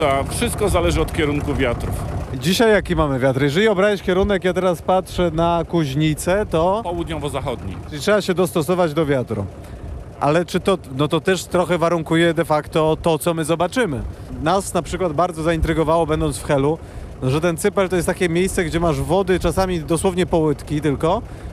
A wszystko zależy od kierunku wiatrów. Dzisiaj jaki mamy wiatr? Jeżeli obrałeś kierunek, ja teraz patrzę na Kuźnicę, to Południowo-zachodni. czyli trzeba się dostosować do wiatru. Ale czy to, no to też trochę warunkuje de facto to, co my zobaczymy. Nas na przykład bardzo zaintrygowało, będąc w Helu, no, że ten Cypel to jest takie miejsce, gdzie masz wody czasami dosłownie po łydki tylko,